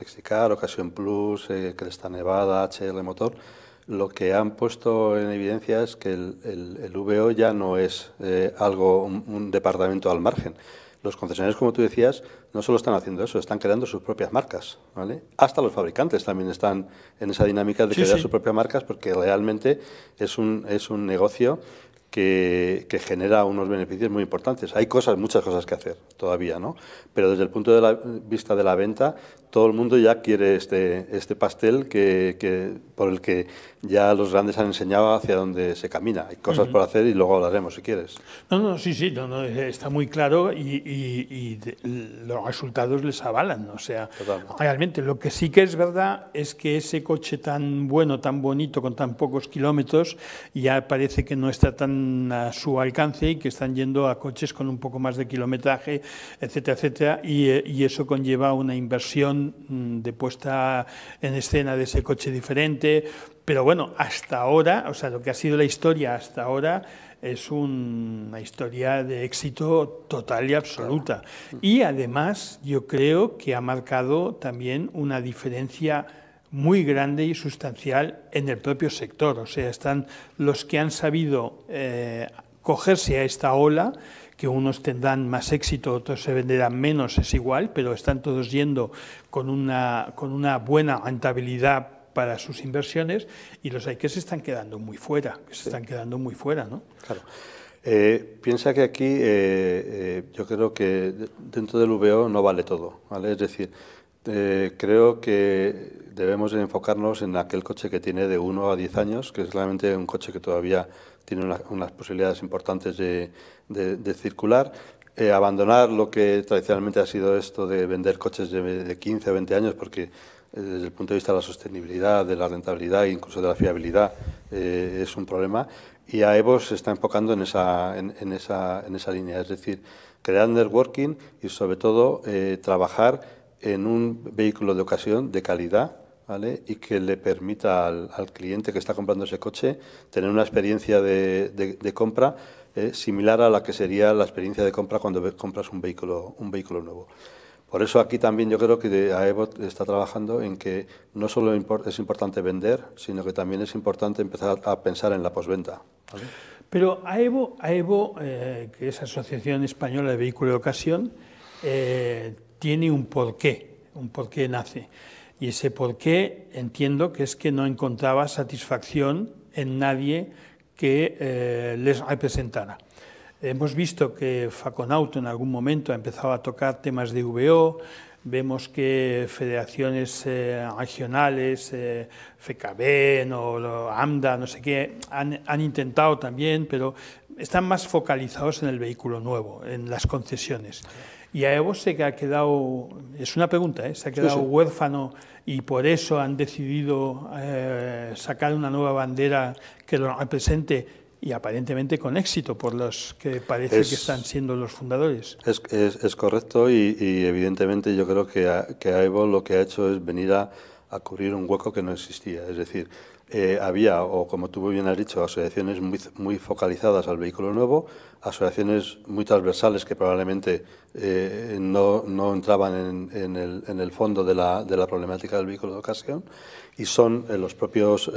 Flexicar, Occasion Plus, Cresta Nevada, HL Motor, lo que han puesto en evidencia es que el VO ya no es un departamento al margen. Los concesionarios, como tú decías, no solo están haciendo eso, están creando sus propias marcas, ¿vale? Hasta los fabricantes también están en esa dinámica de crear sus propias marcas, porque realmente es un negocio que genera unos beneficios muy importantes. Hay muchas cosas que hacer todavía, ¿no? Pero desde el punto de vista de la venta, todo el mundo ya quiere este pastel por el que ya los grandes han enseñado hacia dónde se camina. Hay cosas por hacer y luego hablaremos, si quieres. Sí, está muy claro y los resultados les avalan. O sea, Totalmente. Realmente lo que sí que es verdad es que ese coche tan bueno, tan bonito, con tan pocos kilómetros, ya parece que no está tan a su alcance y que están yendo a coches con un poco más de kilometraje, etcétera, etcétera, y eso conlleva una inversión de puesta en escena de ese coche diferente. Pero bueno, hasta ahora, o sea, lo que ha sido la historia hasta ahora es una historia de éxito total y absoluta. Claro. Y además yo creo que ha marcado también una diferencia muy grande y sustancial en el propio sector. O sea, están los que han sabido cogerse a esta ola, que unos tendrán más éxito, otros se venderán menos, es igual, pero están todos yendo con una buena rentabilidad para sus inversiones, y los hay que se están quedando muy fuera, ¿no? Claro. Piensa que aquí yo creo que dentro del VO no vale todo, ¿vale? Es decir, creo que debemos enfocarnos en aquel coche que tiene de 1 a 10 años, que es realmente un coche que todavía tiene unas posibilidades importantes de circular. Abandonar lo que tradicionalmente ha sido esto de vender coches de 15 o 20 años, porque desde el punto de vista de la sostenibilidad, de la rentabilidad e incluso de la fiabilidad es un problema. Y AEVO se está enfocando en esa línea, es decir, crear networking y sobre todo trabajar en un vehículo de ocasión de calidad, ¿vale? Y que le permita al cliente que está comprando ese coche tener una experiencia de compra similar a la que sería la experiencia de compra cuando compras un vehículo nuevo. Por eso aquí también yo creo que AEVO está trabajando en que no solo es importante vender, sino que también es importante empezar a pensar en la postventa, ¿vale? Pero AEVO, que es Asociación Española de Vehículo de Ocasión, tiene un porqué nace. Y ese porqué entiendo que es que no encontraba satisfacción en nadie que les representara. Hemos visto que Faconauto en algún momento ha empezado a tocar temas de VO, vemos que federaciones regionales, FECABEN o AMDA, no sé qué, han intentado también, pero están más focalizados en el vehículo nuevo, en las concesiones. Y AEVO se ha quedado, es una pregunta, se ha quedado huérfano y por eso han decidido sacar una nueva bandera que lo represente y aparentemente con éxito por los que parece que están siendo los fundadores. Es correcto y evidentemente yo creo que AEVO lo que ha hecho es venir a cubrir un hueco que no existía. Es decir, había, o como tú bien has dicho, asociaciones muy focalizadas al vehículo nuevo, asociaciones muy transversales que probablemente no entraban en el fondo de la problemática del vehículo de ocasión, y son los propios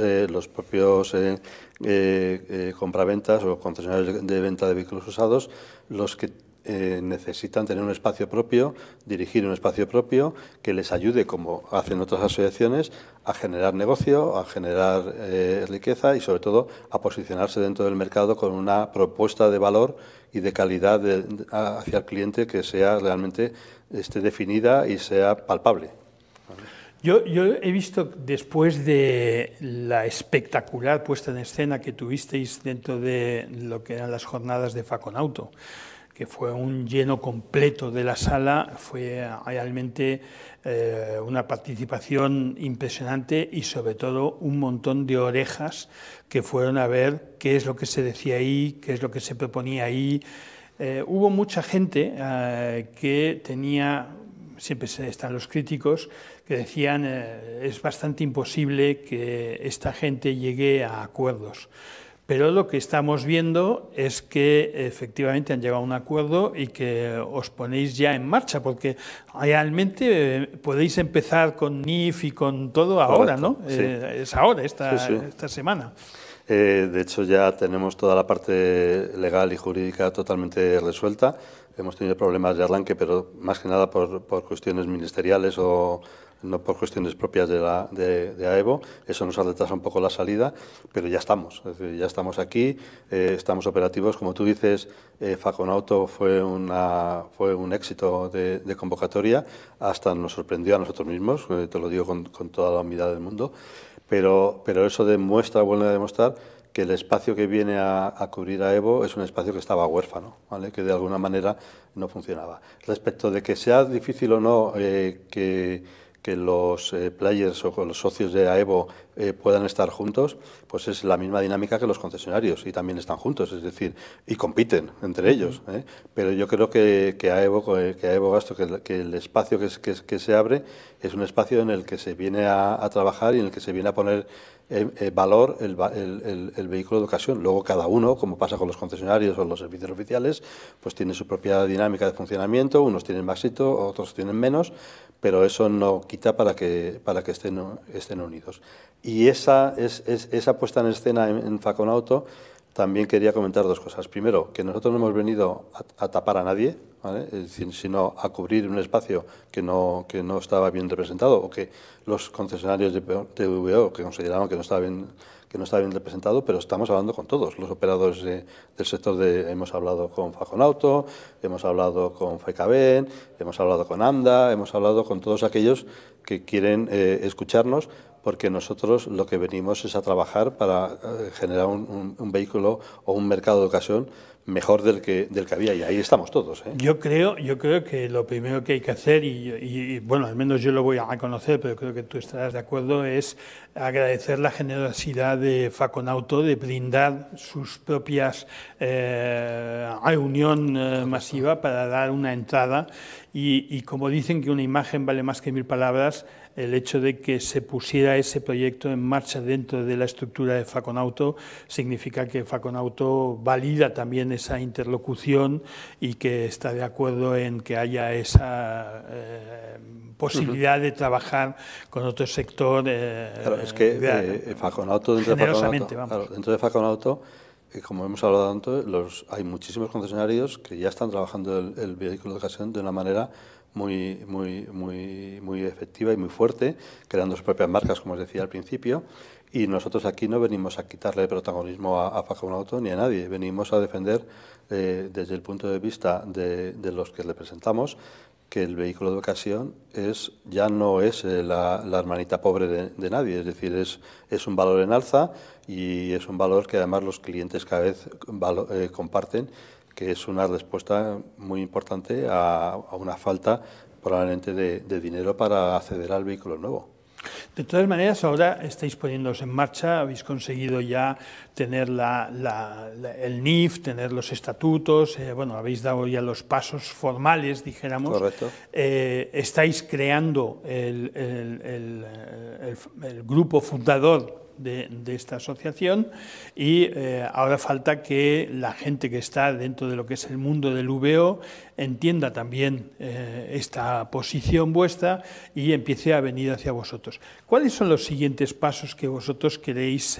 compraventas o concesionarios de venta de vehículos usados los que necesitan tener un espacio propio, dirigir un espacio propio que les ayude, como hacen otras asociaciones, a generar negocio, a generar riqueza y sobre todo a posicionarse dentro del mercado con una propuesta de valor y de calidad hacia el cliente que sea realmente esté definida y sea palpable. Yo he visto, después de la espectacular puesta en escena que tuvisteis dentro de lo que eran las jornadas de Faconauto, que fue un lleno completo de la sala, fue realmente una participación impresionante y sobre todo un montón de orejas que fueron a ver qué es lo que se decía ahí, qué es lo que se proponía ahí. Hubo mucha gente que tenía, siempre están los críticos, que decían es bastante imposible que esta gente llegue a acuerdos. Pero lo que estamos viendo es que efectivamente han llegado a un acuerdo y que os ponéis ya en marcha, porque realmente podéis empezar con NIF y con todo ahora, ¿no? Sí. Es ahora, esta semana. De hecho, ya tenemos toda la parte legal y jurídica totalmente resuelta. Hemos tenido problemas de arranque, pero más que nada por cuestiones ministeriales o no por cuestiones propias de AEVO. Eso nos ha retrasado un poco la salida, pero ya estamos. Es decir, ya estamos aquí, estamos operativos. Como tú dices, Faconauto fue un éxito de convocatoria. Hasta nos sorprendió a nosotros mismos, te lo digo con toda la humildad del mundo. Pero eso vuelve a demostrar que el espacio que viene a cubrir a Evo es un espacio que estaba huérfano, ¿vale? Que de alguna manera no funcionaba. Respecto de que sea difícil o no que los players o los socios de AEVO puedan estar juntos, pues es la misma dinámica que los concesionarios y también están juntos, es decir, y compiten entre ellos. Pero yo creo que AEVO Gasto, que el espacio que se abre es un espacio en el que se viene a trabajar y en el que se viene a poner valor el vehículo de ocasión. Luego cada uno, como pasa con los concesionarios o los servicios oficiales, pues tiene su propia dinámica de funcionamiento, unos tienen más éxito, otros tienen menos, pero eso no quita para que estén unidos. Y esa puesta en escena en Faconauto, también quería comentar dos cosas. Primero, que nosotros no hemos venido a tapar a nadie, ¿vale? Sino a cubrir un espacio que no estaba bien representado o que los concesionarios de VO que consideraban que no estaba bien representado, pero estamos hablando con todos los operadores del sector. Hemos hablado con Faconauto, hemos hablado con FECABEN, hemos hablado con AMDA, hemos hablado con todos aquellos que quieren escucharnos, porque nosotros lo que venimos es a trabajar para generar un vehículo o un mercado de ocasión mejor del que había, y ahí estamos todos. Yo creo que lo primero que hay que hacer, y bueno, al menos yo lo voy a reconocer, pero creo que tú estarás de acuerdo, es agradecer la generosidad de Faconauto de brindar sus propias reunión masiva para dar una entrada y como dicen que una imagen vale más que 1000 palabras, el hecho de que se pusiera ese proyecto en marcha dentro de la estructura de Faconauto significa que Faconauto valida también esa interlocución y que está de acuerdo en que haya esa posibilidad de trabajar con otro sector. Claro, es que Faconauto, dentro de Faconauto, como hemos hablado antes, hay muchísimos concesionarios que ya están trabajando el vehículo de ocasión de una manera muy efectiva y muy fuerte, creando sus propias marcas, como os decía al principio, y nosotros aquí no venimos a quitarle protagonismo a Faconauto ni a nadie, venimos a defender desde el punto de vista de los que representamos que el vehículo de ocasión ya no es la hermanita pobre de nadie, es decir, es un valor en alza y es un valor que además los clientes cada vez comparten, que es una respuesta muy importante a una falta probablemente de dinero para acceder al vehículo nuevo. De todas maneras, ahora estáis poniéndoos en marcha, habéis conseguido ya tener el NIF, tener los estatutos, bueno, habéis dado ya los pasos formales, dijéramos. Correcto. Estáis creando el grupo fundador de esta asociación y ahora falta que la gente que está dentro de lo que es el mundo del VO entienda también esta posición vuestra y empiece a venir hacia vosotros. ¿Cuáles son los siguientes pasos que vosotros queréis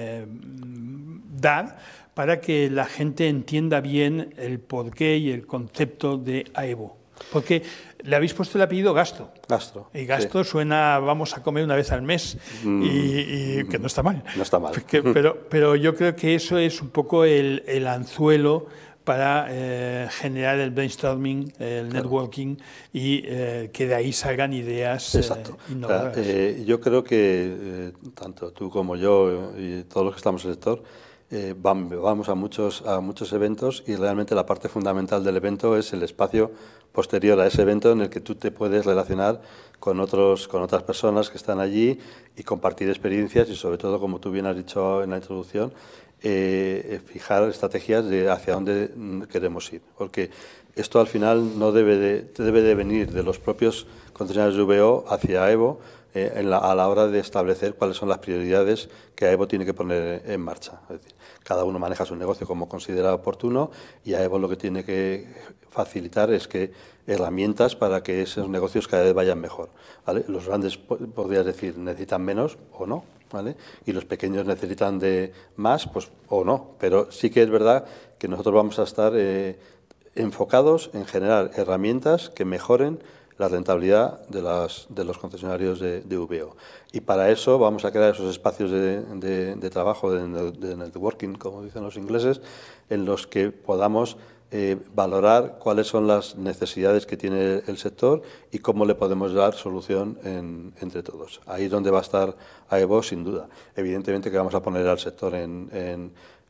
dar para que la gente entienda bien el porqué y el concepto de AEVO? Porque le habéis puesto el apellido Gasto. Gasto. Y Gasto sí. Suena, vamos a comer una vez al mes, y que no está mal. No está mal. Pero yo creo que eso es un poco el anzuelo para generar el brainstorming, el networking y que de ahí salgan ideas innovadoras. Yo creo que tanto tú como yo y todos los que estamos en el sector vamos a muchos eventos y realmente la parte fundamental del evento es el espacio posterior a ese evento en el que tú te puedes relacionar con otras personas que están allí y compartir experiencias y sobre todo, como tú bien has dicho en la introducción, fijar estrategias de hacia dónde queremos ir, porque esto al final no debe de venir de los propios concesionarios de VO hacia EVO, a la hora de establecer cuáles son las prioridades que AEVO tiene que poner en marcha. Es decir, cada uno maneja su negocio como considera oportuno y AEVO lo que tiene que facilitar es que herramientas para que esos negocios cada vez vayan mejor, ¿vale? Los grandes, podrías decir, necesitan menos o no, ¿vale? Y los pequeños necesitan de más, pues o no. Pero sí que es verdad que nosotros vamos a estar enfocados en generar herramientas que mejoren la rentabilidad de los concesionarios de VO. Y para eso vamos a crear esos espacios de trabajo, de networking, como dicen los ingleses, en los que podamos valorar cuáles son las necesidades que tiene el sector y cómo le podemos dar solución entre todos. Ahí es donde va a estar AEVO, sin duda. Evidentemente que vamos a poner al sector de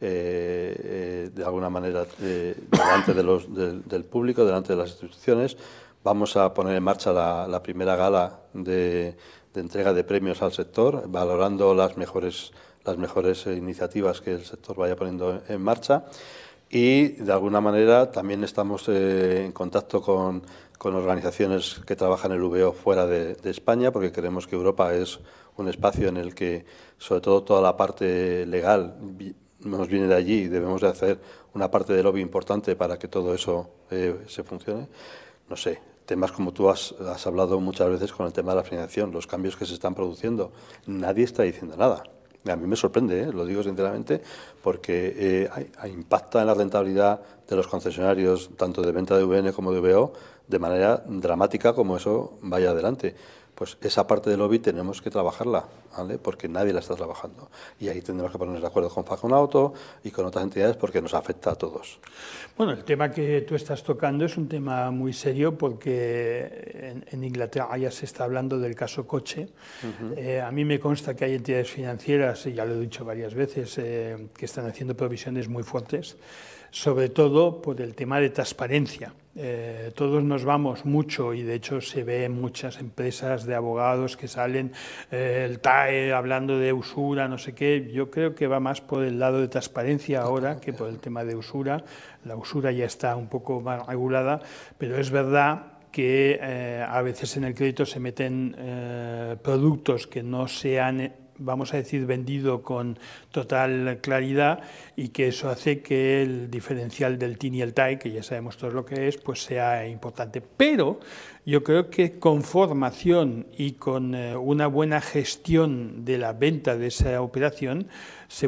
alguna manera delante del público, delante de las instituciones. Vamos a poner en marcha la primera gala de entrega de premios al sector, valorando las mejores iniciativas que el sector vaya poniendo en marcha. Y, de alguna manera, también estamos en contacto con organizaciones que trabajan en el VO fuera de España, porque creemos que Europa es un espacio en el que, sobre todo, toda la parte legal nos viene de allí y debemos de hacer una parte de lobby importante para que todo eso se funcione. No sé, temas como tú has hablado muchas veces con el tema de la financiación, los cambios que se están produciendo, nadie está diciendo nada. A mí me sorprende, lo digo sinceramente, porque impacta en la rentabilidad de los concesionarios, tanto de venta de VN como de VO, de manera dramática como eso vaya adelante. Pues esa parte del lobby tenemos que trabajarla, ¿vale? Porque nadie la está trabajando. Y ahí tendremos que ponernos de acuerdo con Faconauto y con otras entidades porque nos afecta a todos. Bueno, el tema que tú estás tocando es un tema muy serio porque en Inglaterra ya se está hablando del caso coche. A mí me consta que hay entidades financieras, y ya lo he dicho varias veces, que están haciendo provisiones muy fuertes, sobre todo por el tema de transparencia. Todos nos vamos mucho y de hecho se ve en muchas empresas de abogados que salen el TAE hablando de usura, no sé qué. Yo creo que va más por el lado de transparencia ahora que por el tema de usura. La usura ya está un poco más regulada, pero es verdad que a veces en el crédito se meten productos que no sean, vamos a decir, vendido con total claridad y que eso hace que el diferencial del TIN y el TAE, que ya sabemos todos lo que es, pues sea importante. Pero yo creo que con formación y con una buena gestión de la venta de esa operación se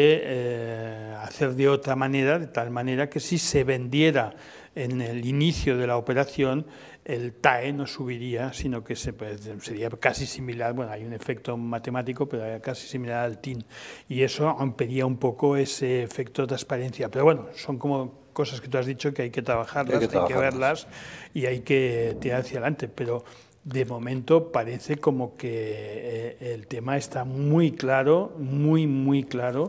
puede hacer de otra manera, de tal manera que si se vendiera en el inicio de la operación, el TAE no subiría, sino que sería casi similar, bueno, hay un efecto matemático, pero casi similar al TIN. Y eso rompería un poco ese efecto de transparencia. Pero bueno, son como cosas que tú has dicho que hay que trabajarlas, hay que verlas y hay que tirar hacia adelante. Pero de momento parece como que el tema está muy claro, muy claro.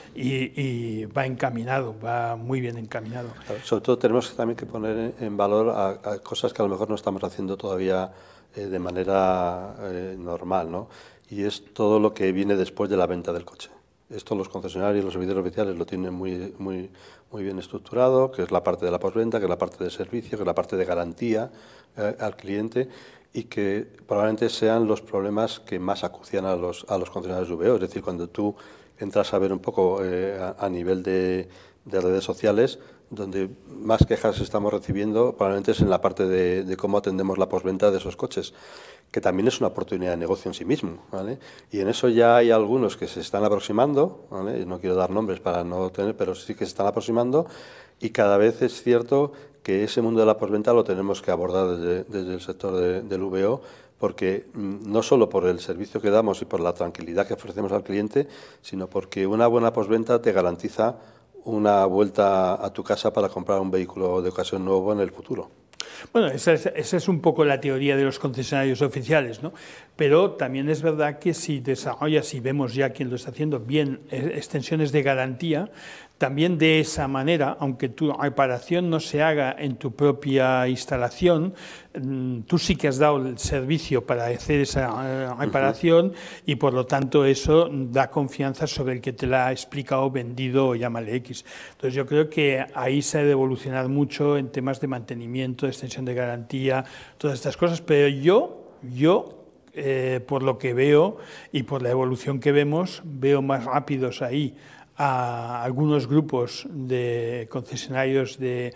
Y va encaminado, va muy bien encaminado. Sobre todo tenemos también que poner en valor a cosas que a lo mejor no estamos haciendo todavía de manera normal, ¿no? Y es todo lo que viene después de la venta del coche. Esto los concesionarios, los servidores oficiales lo tienen muy bien estructurado, que es la parte de la postventa, que es la parte de servicio, que es la parte de garantía al cliente, y que probablemente sean los problemas que más acucian a los concesionarios VO. Es decir, cuando tú entras a ver un poco a nivel de redes sociales, donde más quejas estamos recibiendo probablemente es en la parte de cómo atendemos la postventa de esos coches, que también es una oportunidad de negocio en sí mismo, ¿vale? Y en eso ya hay algunos que se están aproximando, ¿vale? No quiero dar nombres para no tener, pero sí que se están aproximando, y cada vez es cierto que ese mundo de la postventa lo tenemos que abordar desde el sector del VO, porque no solo por el servicio que damos y por la tranquilidad que ofrecemos al cliente, sino porque una buena postventa te garantiza una vuelta a tu casa para comprar un vehículo de ocasión nuevo en el futuro. Bueno, esa es un poco la teoría de los concesionarios oficiales, ¿no? Pero también es verdad que si desarrollas, y vemos ya quién lo está haciendo, bien extensiones de garantía, también de esa manera, aunque tu reparación no se haga en tu propia instalación, tú sí que has dado el servicio para hacer esa reparación y por lo tanto eso da confianza sobre el que te la ha explicado, vendido o llámale X. Entonces yo creo que ahí se ha de evolucionar mucho en temas de mantenimiento, de extensión de garantía, todas estas cosas, pero yo por lo que veo y por la evolución que vemos, veo más rápidos ahí a algunos grupos de concesionarios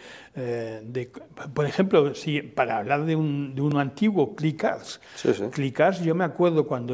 por ejemplo, para hablar de uno antiguo, Clicars. Sí, sí. Clicars, yo me acuerdo cuando